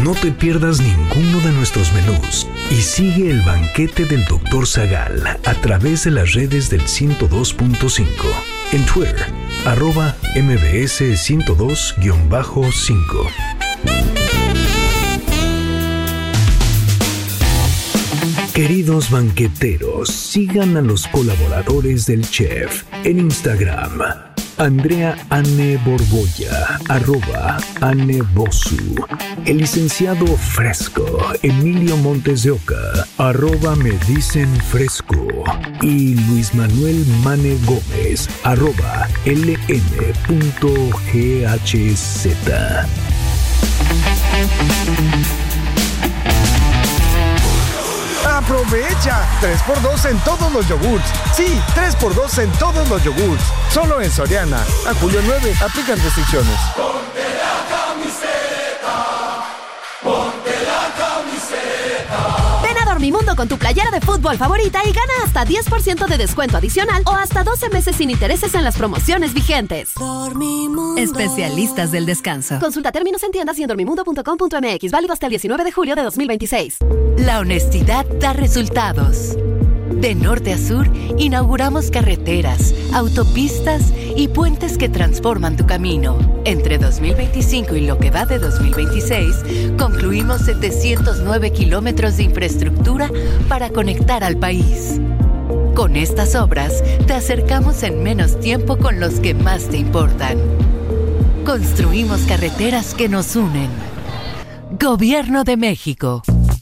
No te pierdas ninguno de nuestros menús y sigue el banquete del Dr. Zagal a través de las redes del 102.5. En Twitter, @MBS 102-5. Queridos banqueteros, sigan a los colaboradores del chef en Instagram. Andrea Anne Borbolla, @AnneBosu. El licenciado Fresco, Emilio Montes de Oca, @Me Dicen Fresco. Y Luis Manuel Mane Gómez, @LN.GHZ. ¡Aprovecha! 3x2 en todos los yogurts. Sí, 3x2 en todos los yogurts. Solo en Soriana. A julio 9, aplican restricciones. Ponte la camiseta. Ponte la camiseta. Ven a Dormimundo con tu playera de fútbol favorita y gana hasta 10% de descuento adicional o hasta 12 meses sin intereses en las promociones vigentes. Dormimundo. Especialistas del descanso. Consulta términos en tiendas y en dormimundo.com.mx. Válido hasta el 19 de julio de 2026. La honestidad da resultados. De norte a sur, inauguramos carreteras, autopistas y puentes que transforman tu camino. Entre 2025 y lo que va de 2026, concluimos 709 kilómetros de infraestructura para conectar al país. Con estas obras, te acercamos en menos tiempo con los que más te importan. Construimos carreteras que nos unen. Gobierno de México.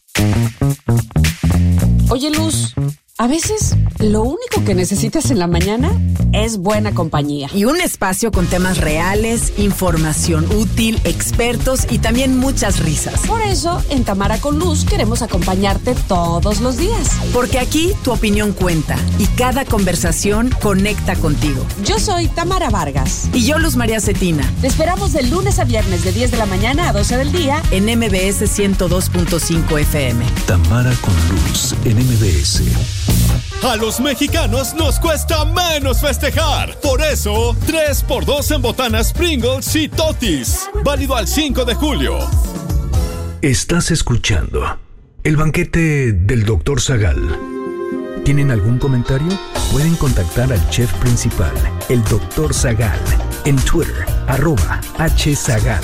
Oye, Luz, a veces lo único que necesitas en la mañana es buena compañía. Y un espacio con temas reales, información útil, expertos y también muchas risas. Por eso, en Tamara con Luz queremos acompañarte todos los días. Porque aquí tu opinión cuenta y cada conversación conecta contigo. Yo soy Tamara Vargas. Y yo, Luz María Cetina. Te esperamos de lunes a viernes de 10 de la mañana a 12 del día en MBS 102.5 FM. Tamara con Luz en MBS. A los mexicanos nos cuesta menos festejar. Por eso, 3x2 en botanas Pringles y Totis. Válido al 5 de julio. Estás escuchando el banquete del Dr. Zagal. ¿Tienen algún comentario? Pueden contactar al chef principal, el Dr. Zagal, en Twitter, @HZagal.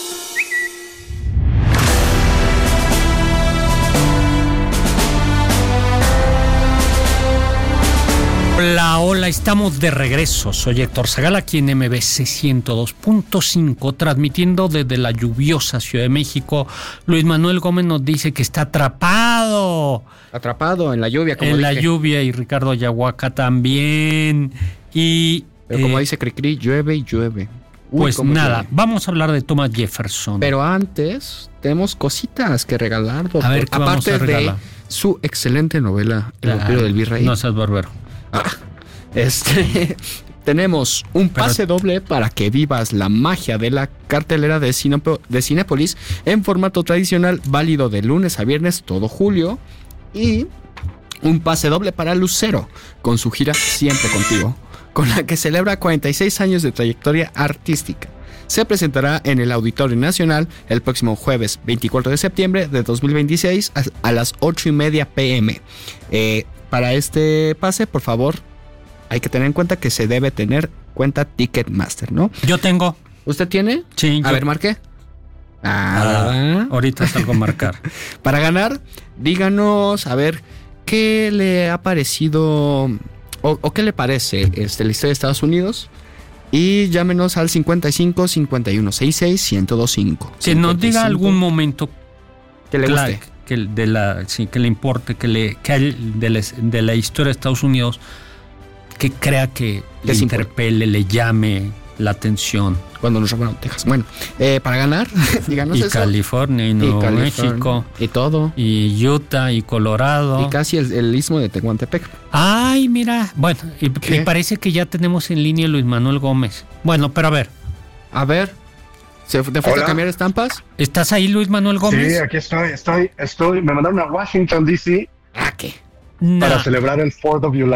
Hola, estamos de regreso. Soy Héctor Zagal, aquí en MBC 102.5, transmitiendo desde la lluviosa Ciudad de México. Luis Manuel Gómez nos dice que está atrapado en la lluvia, como dije. La lluvia, y Ricardo Ayahuaca también. Pero como dice Cricri, llueve y llueve. Pues nada, llueve. Vamos a hablar de Thomas Jefferson. Pero antes, tenemos cositas que regalar, doctor. A ver, ¿qué vamos a regalar? De su excelente novela, El vampiro del virrey. No seas barbero. Tenemos un pase doble para que vivas la magia de la cartelera de Cinépolis en formato tradicional, válido de lunes a viernes todo julio. Y un pase doble para Lucero, con su gira Siempre Contigo, con la que celebra 46 años de trayectoria artística. Se presentará en el Auditorio Nacional el próximo jueves 24 de septiembre de 2026 a las 8:30 p.m. Para este pase, por favor, hay que tener en cuenta que se debe tener cuenta Ticketmaster, ¿no? Yo tengo. ¿Usted tiene? Sí. A ver, marque. Ahorita salgo a marcar. Para ganar, díganos, a ver, ¿qué le ha parecido o qué le parece la historia de Estados Unidos? Y llámenos al 55 51 66 1025. Que nos diga algún momento que le guste. Que le importe, de la historia de Estados Unidos, que crea que le interpele, le llame la atención. Cuando nos robaron Texas. Bueno, para ganar, díganos y eso. California, y Nuevo México. Y todo. Y Utah, y Colorado. Y casi el istmo de Tehuantepec. Ay, mira. Bueno, y parece que ya tenemos en línea a Luis Manuel Gómez. Bueno, pero a ver. ¿Te fuiste a cambiar estampas? ¿Estás ahí, Luis Manuel Gómez? Sí, aquí estoy. Me mandaron a Washington, D.C. ¿Qué? Para celebrar el 4th of July.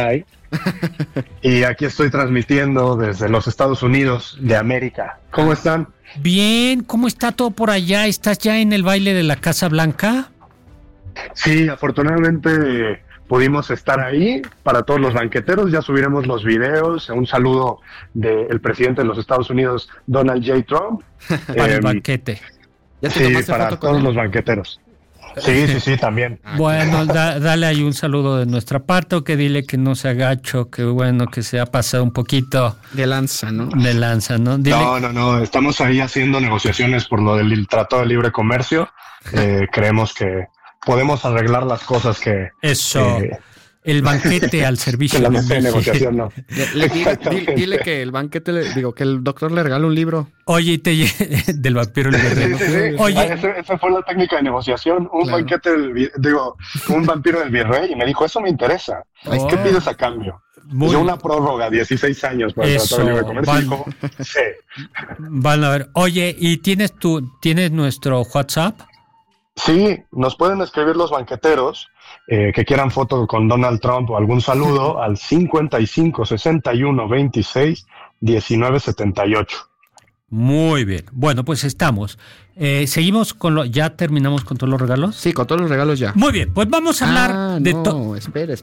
Y aquí estoy transmitiendo desde los Estados Unidos de América. ¿Cómo están? Bien, ¿cómo está todo por allá? ¿Estás ya en el baile de la Casa Blanca? Sí, afortunadamente pudimos estar ahí. Para todos los banqueteros ya subiremos los videos. Un saludo del presidente de los Estados Unidos, Donald J. Trump. Para el banquete. ¿Ya te Sí, tomaste para foto con todos él? los banqueteros. Sí, también. Bueno, dale ahí un saludo de nuestra parte, o que dile que no se agacho, que bueno, que se ha pasado un poquito de lanza, ¿no? De lanza, ¿no? Dile... No, estamos ahí haciendo negociaciones por lo del Tratado de Libre Comercio. Creemos que podemos arreglar las cosas que... Eso, el banquete al servicio de la de mesa de negociación, no. Dile que el banquete, que el doctor le regala un libro. Oye, del vampiro el guerrero. Sí. Oye, esa fue la técnica de negociación. Un banquete un vampiro del virrey, y me dijo, eso me interesa. ¿Qué pides a cambio? Yo una prórroga, 16 años para el Tratado de Libre Comercio. Dijo, sí. Van a ver. Oye, ¿y tienes nuestro WhatsApp? Sí, nos pueden escribir los banqueteros que quieran foto con Donald Trump o algún saludo al 55 61 26 19 78. Muy bien. Bueno, pues estamos. Seguimos con ¿ya terminamos con todos los regalos? Sí, con todos los regalos ya. Muy bien, pues vamos a hablar de todo. Espere.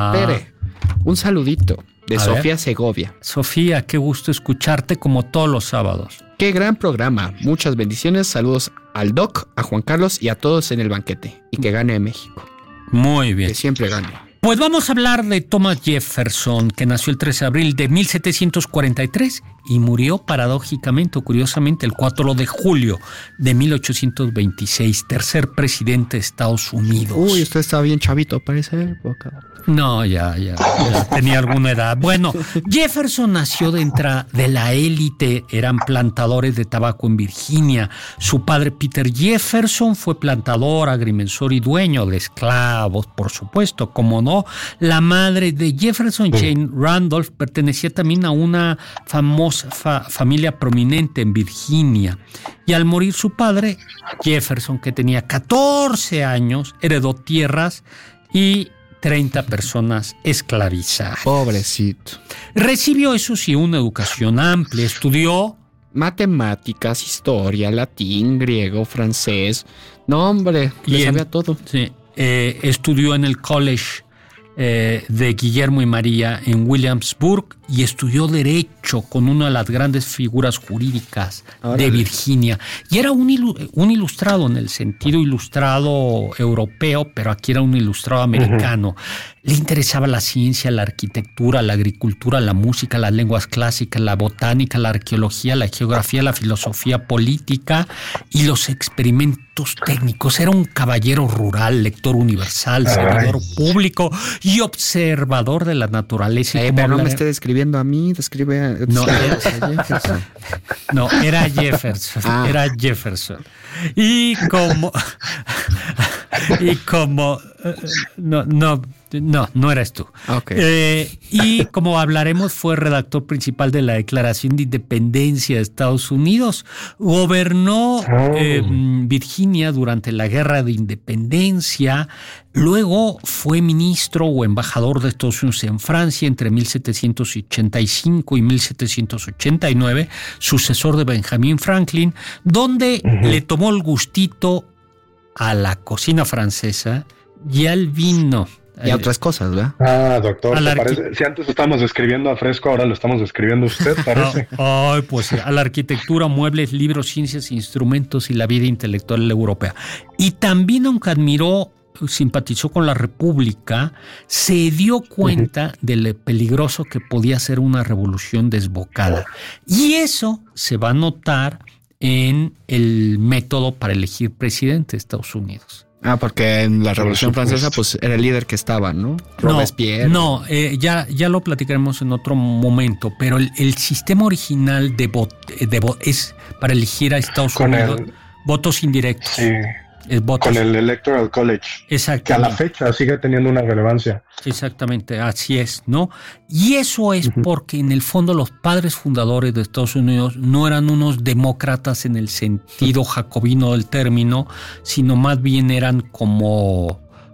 Un saludito de Sofía Segovia. Sofía, qué gusto escucharte como todos los sábados. Qué gran programa. Muchas bendiciones. Saludos al Doc, a Juan Carlos y a todos en el banquete. Y que gane México. Muy bien. Que siempre gane. Pues vamos a hablar de Thomas Jefferson, que nació el 13 de abril de 1743 y murió paradójicamente o curiosamente el 4 de julio de 1826, tercer presidente de Estados Unidos. Uy, usted estaba bien chavito para esa época. No, ya tenía alguna edad. Bueno, Jefferson nació dentro de la élite, eran plantadores de tabaco en Virginia. Su padre Peter Jefferson fue plantador, agrimensor y dueño de esclavos, por supuesto, como no. La madre de Jefferson, Jane Randolph, pertenecía también a una famosa familia prominente en Virginia. Y al morir su padre, Jefferson, que tenía 14 años, heredó tierras y 30 personas esclavizadas. Pobrecito. Recibió, eso sí, una educación amplia. Estudió matemáticas, historia, latín, griego, francés. No, hombre, le sabía todo. Sí, estudió en el College de Guillermo y María en Williamsburg y estudió Derecho con una de las grandes figuras jurídicas de Virginia. Y era un ilustrado en el sentido ilustrado europeo, pero aquí era un ilustrado americano. Le interesaba la ciencia, la arquitectura, la agricultura, la música, las lenguas clásicas, la botánica, la arqueología, la geografía, la filosofía política y los experimentos técnicos. Era un caballero rural, lector universal, servidor público y observador de la naturaleza. Pero no me esté describiendo a mí, describe a Jefferson. No, era Jefferson. Era Jefferson. Y como no eras tú. Okay. Y como hablaremos, fue redactor principal de la Declaración de Independencia de Estados Unidos. Gobernó Virginia durante la Guerra de Independencia. Luego fue ministro o embajador de Estados Unidos en Francia entre 1785 y 1789, sucesor de Benjamin Franklin, donde le tomó el gustito a la cocina francesa y al vino. Y a otras cosas, ¿verdad? Doctor, ¿te parece? Si antes estábamos escribiendo a fresco, ahora lo estamos escribiendo usted, parece. Pues a la arquitectura, muebles, libros, ciencias, instrumentos y la vida intelectual europea. Y también, aunque simpatizó con la República, se dio cuenta de lo peligroso que podía ser una revolución desbocada. Y eso se va a notar en el método para elegir presidente de Estados Unidos. Porque en la Revolución Francesa pues era el líder que estaba, ¿no? Robespierre. Ya lo platicaremos en otro momento, pero el sistema original es para elegir a Estados Unidos votos indirectos. Sí. Con el Electoral College. Exactamente. Que a la fecha sigue teniendo una relevancia. Exactamente, así es, ¿no? Y eso es porque en el fondo los padres fundadores de Estados Unidos no eran unos demócratas en el sentido jacobino del término, sino más bien eran como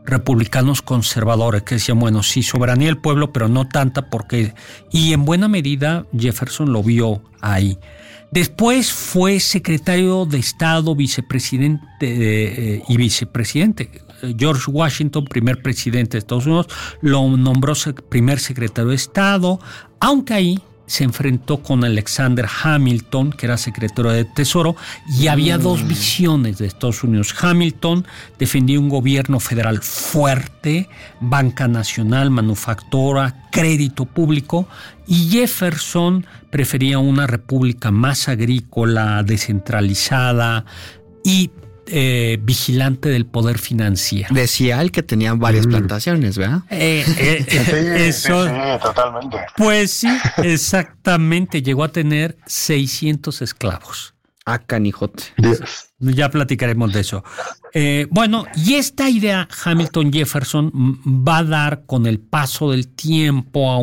republicanos conservadores que decían, bueno, sí, soberanía del pueblo, pero no tanta porque... Y en buena medida Jefferson lo vio ahí. Después fue secretario de Estado, vicepresidente y vicepresidente. George Washington, primer presidente de Estados Unidos, lo nombró primer secretario de Estado, aunque ahí se enfrentó con Alexander Hamilton, que era secretario de Tesoro, y había dos visiones de Estados Unidos. Hamilton defendía un gobierno federal fuerte, banca nacional, manufactura, crédito público, y Jefferson prefería una república más agrícola, descentralizada y vigilante del poder financiero. Decía él que tenía varias plantaciones, ¿verdad? Eso, sí, totalmente. Pues sí, exactamente. Llegó a tener 600 esclavos. Ah, canijote. Ya platicaremos de eso. Bueno, y esta idea Hamilton-Jefferson va a dar con el paso del tiempo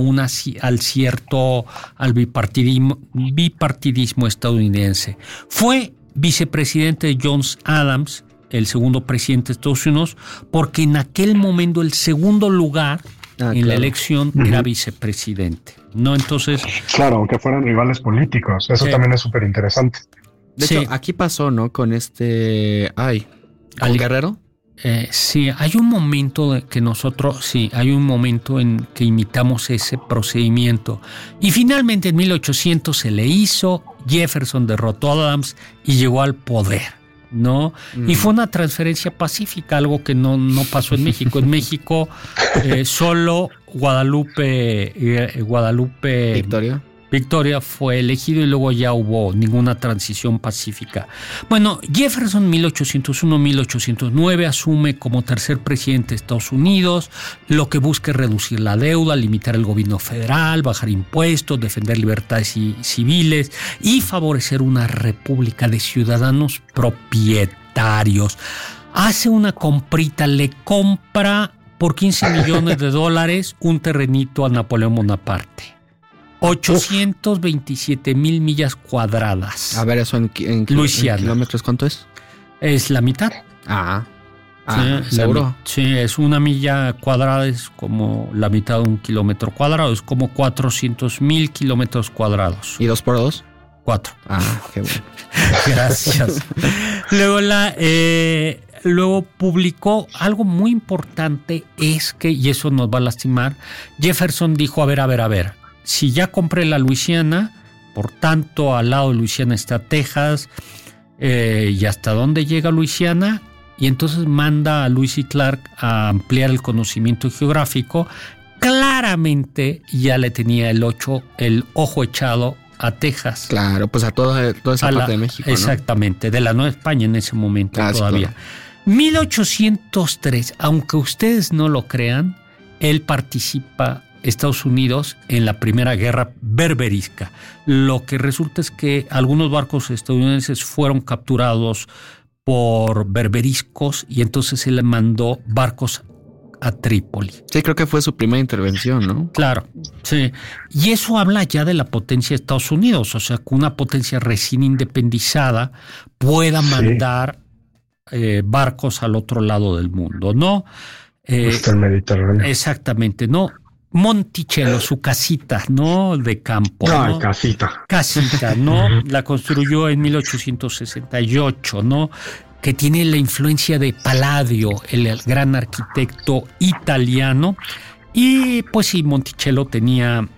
al bipartidismo estadounidense. Fue vicepresidente de John Adams, el segundo presidente de Estados Unidos, porque en aquel momento el segundo lugar en la elección era vicepresidente, ¿no? Entonces... Claro, aunque fueran rivales políticos, eso también es súper interesante. De hecho, aquí pasó, ¿no? Con ¿con Guerrero? Sí, hay un momento en que imitamos ese procedimiento. Y finalmente en 1800 se le hizo, Jefferson derrotó a Adams y llegó al poder, ¿no? Y fue una transferencia pacífica, algo que no pasó en México. En México solo Guadalupe Victoria fue elegido y luego ya hubo ninguna transición pacífica. Bueno, Jefferson 1801-1809 asume como tercer presidente de Estados Unidos. Lo que busca es reducir la deuda, limitar el gobierno federal, bajar impuestos, defender libertades civiles y favorecer una república de ciudadanos propietarios. Hace una comprita, le compra por $15 millones un terrenito a Napoleón Bonaparte. 827,000 millas cuadradas. A ver, eso en kilómetros, ¿cuánto es? Es la mitad. ¿Seguro? Sí, es una milla cuadrada, es como la mitad de un kilómetro cuadrado, es como 400,000 kilómetros cuadrados. ¿Y 2 por 2? 4. Qué bueno. Gracias. Luego publicó algo muy importante, es que, y eso nos va a lastimar, Jefferson dijo, a ver, si ya compré la Luisiana, por tanto al lado de Luisiana está Texas, y hasta dónde llega Luisiana, y entonces manda a Lewis y Clark a ampliar el conocimiento geográfico. Claramente ya le tenía el ojo echado a Texas. Claro, pues a toda esa parte de México, ¿no? Exactamente, de la Nueva España en ese momento todavía. Sí, claro. 1803, aunque ustedes no lo crean, él participa, Estados Unidos, en la primera guerra berberisca. Lo que resulta es que algunos barcos estadounidenses fueron capturados por berberiscos y entonces él mandó barcos a Trípoli. Sí, creo que fue su primera intervención, ¿no? Claro, sí. Y eso habla ya de la potencia de Estados Unidos, o sea, que una potencia recién independizada pueda mandar barcos al otro lado del mundo, ¿no? Hasta el Mediterráneo. Exactamente, ¿no? Monticello, su casita, ¿no? De campo. ¿no? Casita, ¿no? La construyó en 1868, ¿no? Que tiene la influencia de Palladio, el gran arquitecto italiano. Y pues sí, Monticello tenía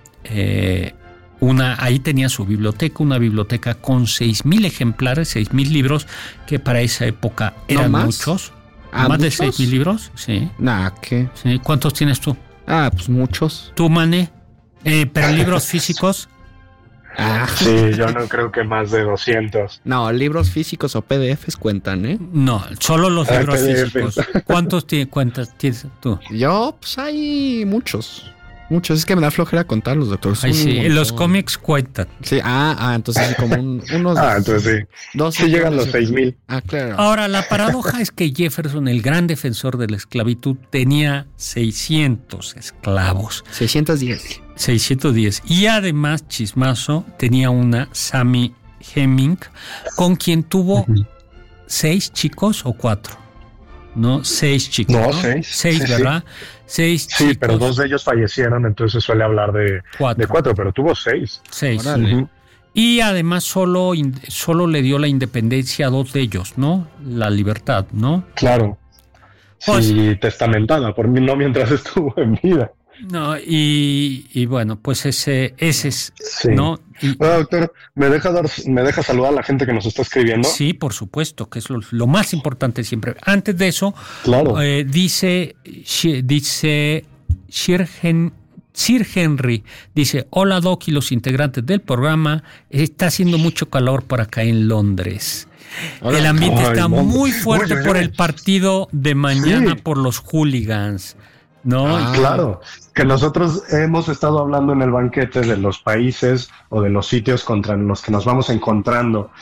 ahí tenía su biblioteca, una biblioteca con 6,000 ejemplares, 6,000 libros, que para esa época eran muchos. ¿Más de 6,000 libros? Sí. ¿Qué? Sí. ¿Cuántos tienes tú? Pues muchos. ¿Tú, Mane? ¿Pero libros físicos? Sí, yo no creo que más de 200. No, libros físicos o PDFs cuentan, ¿eh? No, solo los libros físicos. ¿Cuántos tienes tú? Yo, pues hay muchos. Es que me da flojera contarlos, doctor. Sí, los cómics cuentan. Sí, entonces como unos... entonces sí. Sí llegan los 6,000. Claro. Ahora, la paradoja es que Jefferson, el gran defensor de la esclavitud, tenía 600 esclavos. 610. Y además, chismazo, tenía una Sammy Hemming, con quien tuvo 6 chicos o 4. ¿no? 6 chicos. No, ¿no? 6. 6, ¿verdad? 6 sí, chicos. Pero 2 de ellos fallecieron, entonces se suele hablar de 4, pero tuvo 6. 6. Y además solo le dio la independencia a 2 de ellos, ¿no? La libertad, ¿no? Claro. Pues, sí, testamentada por mí, no mientras estuvo en vida. No, y bueno, pues ese es, sí. ¿no? Bueno, doctor, ¿me deja saludar a la gente que nos está escribiendo? Sí, por supuesto, que es lo más importante siempre. Antes de eso, claro. Dice Sir Henry, dice, hola Doc y los integrantes del programa, está haciendo mucho calor por acá en Londres. Hola. El ambiente está muy fuerte por el partido de mañana por los hooligans. No, claro, que nosotros hemos estado hablando en el banquete de los países o de los sitios contra los que nos vamos encontrando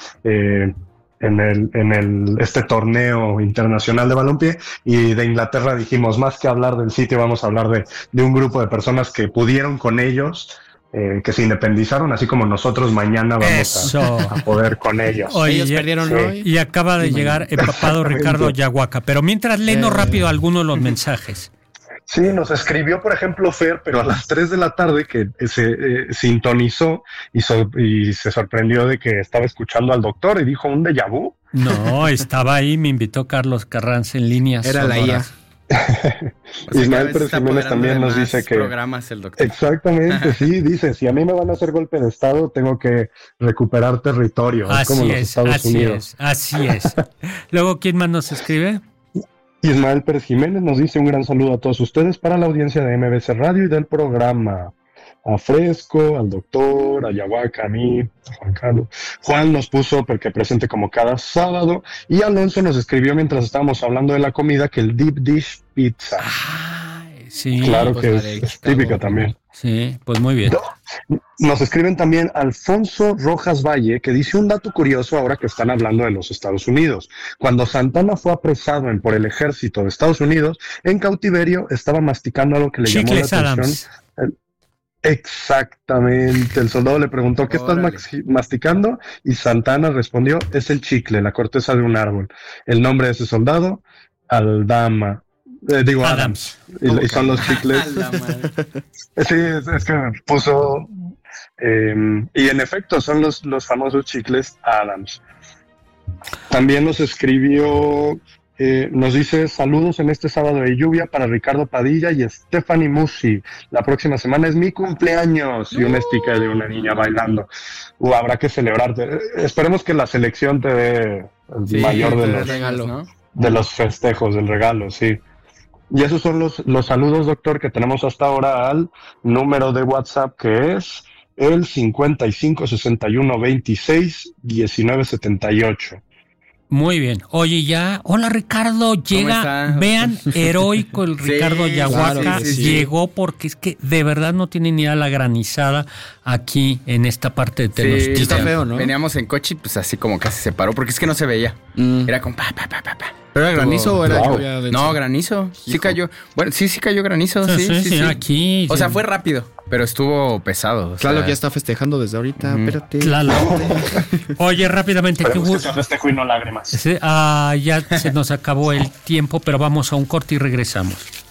en este torneo internacional de balompié, y de Inglaterra dijimos, más que hablar del sitio, vamos a hablar de un grupo de personas que pudieron con ellos, que se independizaron, así como nosotros mañana vamos a poder con ellos. Oye, ellos perdieron hoy. Y acaba de llegar empapado Ricardo Yahuaca, pero mientras léenos rápido algunos de los mensajes. Sí, nos escribió, por ejemplo, Fer, pero a las 3 de la tarde que se sintonizó y se sorprendió de que estaba escuchando al doctor y dijo un déjà vu. No, estaba ahí, me invitó Carlos Carranza en líneas. Era sonoras. La IA. Ismael Pérez Jiménez también nos dice que... programas el doctor. Exactamente, sí, dice, si a mí me van a hacer golpe de estado, tengo que recuperar territorio. Así como los Estados Unidos. Así es. Luego, ¿quién más nos escribe? Ismael Pérez Jiménez nos dice un gran saludo a todos ustedes para la audiencia de MBC Radio y del programa. A Fresco, al doctor, a Yahuaca, a mí, a Juan Carlos. Juan nos puso porque presente como cada sábado, y Alonso nos escribió mientras estábamos hablando de la comida que el deep dish pizza. Sí, claro que es típica también. Sí, pues muy bien. Nos escriben también Alfonso Rojas Valle, que dice un dato curioso ahora que están hablando de los Estados Unidos. Cuando Santana fue apresado por el ejército de Estados Unidos, en cautiverio estaba masticando algo que le llamó la atención. Exactamente, el soldado le preguntó, ¿qué estás masticando? Y Santana respondió, es el chicle, la corteza de un árbol. El nombre de ese soldado, Adams. Y son los chicles. Sí, es que puso y en efecto son los famosos chicles Adams. También nos escribió, nos dice saludos en este sábado de lluvia para Ricardo Padilla y Stephanie Musi. La próxima semana es mi cumpleaños y una sticker de una niña bailando. Habrá que celebrarte. Esperemos que la selección te dé el mayor de los regalos, ¿no? De los festejos, del regalo, sí. Y esos son los saludos, doctor, que tenemos hasta ahora al número de WhatsApp, que es el 55 61 26 19 78. Muy bien. Oye, ya. Hola, Ricardo. Llega. Vean, heroico el Ricardo Yahuaca. Claro llegó porque es que de verdad no tiene ni idea la granizada aquí en esta parte de Tenochtitlan. Sí, está feo, ¿no? Veníamos en coche y pues así como casi se paró porque es que no se veía. Era como pa. ¿Pero era granizo o era lluvia? No, granizo. Sí cayó. Bueno, sí cayó granizo. Sí. Aquí. O sea, fue rápido, pero estuvo pesado. Claro, que ya está festejando desde ahorita. Espérate. Claro. Oye, rápidamente. Que sea festejo y no lágrimas. Ya se nos acabó el tiempo, pero vamos a un corte y regresamos.